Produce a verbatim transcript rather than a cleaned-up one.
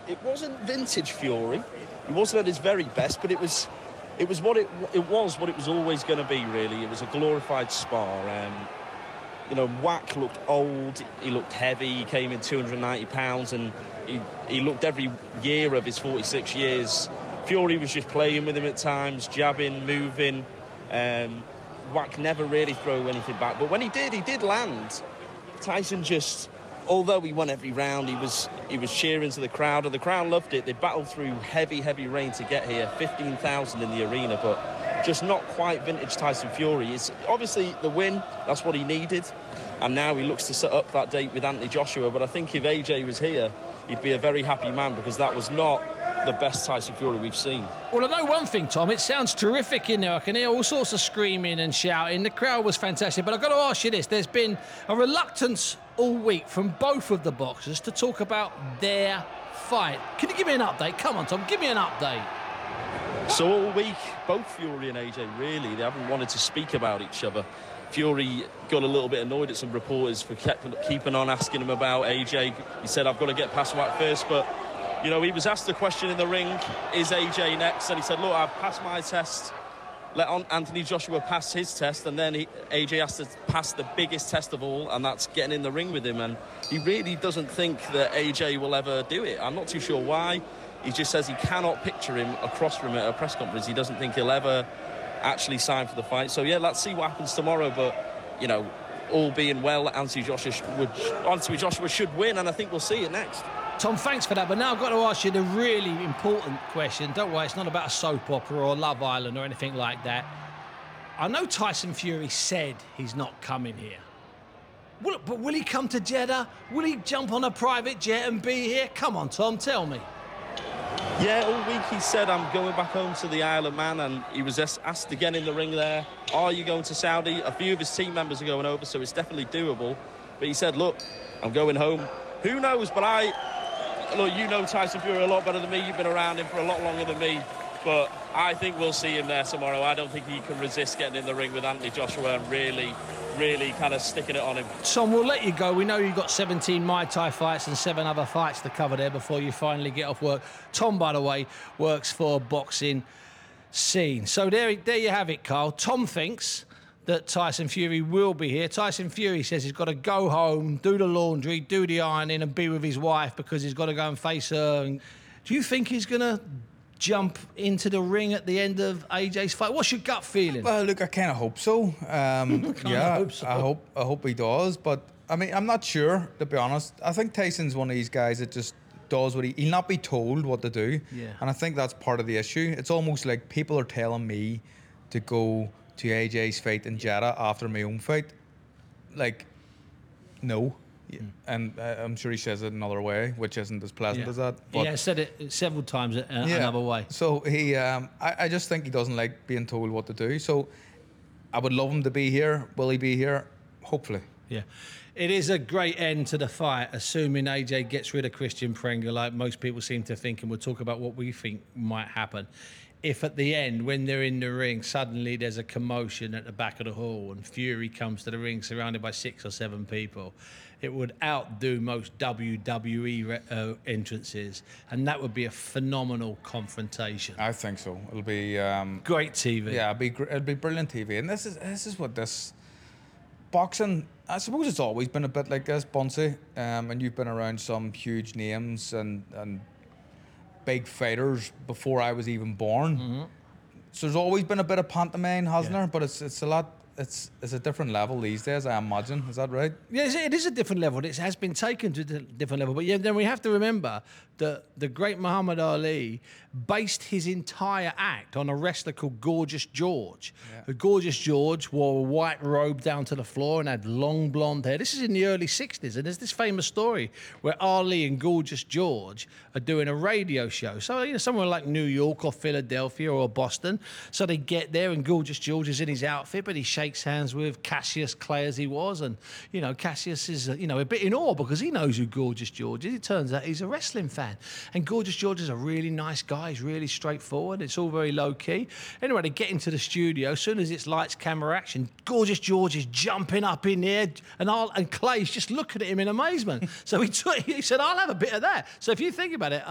it wasn't vintage Fury. He wasn't at his very best, but it was it was what it it was what it was always going to be. Really, it was a glorified spar. Um, you know, Wack looked old. He looked heavy. He came in two hundred ninety pounds, and he he looked every year of his forty-six years. Fury was just playing with him at times, jabbing, moving. Um, Wack never really threw anything back, but when he did, he did land. Tyson just, although he won every round, he was he was cheering to the crowd, and the crowd loved it. They battled through heavy, heavy rain to get here, fifteen thousand in the arena, but just not quite vintage Tyson Fury. It's obviously the win, that's what he needed, and now he looks to set up that date with Anthony Joshua. But I think if A J was here, he'd be a very happy man, because that was not the best Tyson Fury we've seen. Well, I know one thing, Tom, it sounds terrific in there. I can hear all sorts of screaming and shouting. The crowd was fantastic, but I've got to ask you this. There's been a reluctance all week from both of the boxers to talk about their fight. Can you give me an update? Come on, Tom, give me an update. So all week, both Fury and A J, really, they haven't wanted to speak about each other. Fury got a little bit annoyed at some reporters for kept, keeping on asking him about A J. He said, I've got to get past Wack first, but, you know, he was asked the question in the ring, is A J next? And he said, look, I've passed my test. Let on Anthony Joshua pass his test, and then he, A J has to pass the biggest test of all, and that's getting in the ring with him. And he really doesn't think that A J will ever do it. I'm not too sure why. He just says he cannot picture him across from him at a press conference. He doesn't think he'll ever actually sign for the fight. So, yeah, let's see what happens tomorrow. But, you know, all being well, Anthony Joshua, would, Anthony Joshua should win, and I think we'll see it next. Tom, thanks for that, but now I've got to ask you the really important question. Don't worry, it's not about a soap opera or Love Island or anything like that. I know Tyson Fury said he's not coming here. Will, but will he come to Jeddah? Will he jump on a private jet and be here? Come on, Tom, tell me. Yeah, all week he said, I'm going back home to the Isle of Man, and he was asked again in the ring there, are you going to Saudi? A few of his team members are going over, so it's definitely doable. But he said, look, I'm going home. Who knows, but I... Look, you know Tyson Fury a lot better than me. You've been around him for a lot longer than me. But I think we'll see him there tomorrow. I don't think he can resist getting in the ring with Anthony Joshua and really, really kind of sticking it on him. Tom, we'll let you go. We know you've got seventeen Muay Thai fights and seven other fights to cover there before you finally get off work. Tom, by the way, works for Boxing Scene. So there, there you have it, Carl. Tom thinks that Tyson Fury will be here. Tyson Fury says he's got to go home, do the laundry, do the ironing and be with his wife because he's got to go and face her. And do you think he's going to jump into the ring at the end of A J's fight? What's your gut feeling? Well, look, I kind of hope so. Um, yeah, hope so. I hope I hope he does. But, I mean, I'm not sure, to be honest. I think Tyson's one of these guys that just does what he... He'll not be told what to do. Yeah. And I think that's part of the issue. It's almost like people are telling me to go to A J's fight in Jeddah after my own fight. Like, no. Mm. And uh, I'm sure he says it another way, which isn't as pleasant yeah. as that. But yeah, said it several times uh, yeah. another way. So he, um, I, I just think he doesn't like being told what to do. So I would love him to be here. Will he be here? Hopefully. Yeah. It is a great end to the fight, assuming A J gets rid of Christian Prenga, like most people seem to think, and we'll talk about what we think might happen. If at the end, when they're in the ring, suddenly there's a commotion at the back of the hall and Fury comes to the ring surrounded by six or seven people, it would outdo most W W E re- uh, entrances, and that would be a phenomenal confrontation. I think so. It'll be um, great T V. Yeah, it'll be it'll be brilliant T V, and this is this is what this boxing. I suppose it's always been a bit like this, Bunsey, um, and you've been around some huge names and and. big fighters before I was even born. Mm-hmm. So there's always been a bit of pantomime, hasn't yeah. there? But it's it's a lot. It's it's a different level these days, I imagine. Is that right? Yes, it is a different level. It has been taken to a different level. But yeah, then we have to remember that the great Muhammad Ali based his entire act on a wrestler called Gorgeous George. Yeah. The Gorgeous George wore a white robe down to the floor and had long blonde hair. This is in the early sixties, and there's this famous story where Ali and Gorgeous George are doing a radio show. So, you know, somewhere like New York or Philadelphia or Boston. So they get there, and Gorgeous George is in his outfit, but he shakes hands with Cassius Clay as he was, and you know Cassius is uh, you know a bit in awe because he knows who Gorgeous George is. It turns out he's a wrestling fan, and Gorgeous George is a really nice guy. He's really straightforward. It's all very low key. Anyway, they get into the studio. As soon as it's lights, camera, action, Gorgeous George is jumping up in there, and I'll, and Clay's just looking at him in amazement. So he took, he said, "I'll have a bit of that." So if you think about it,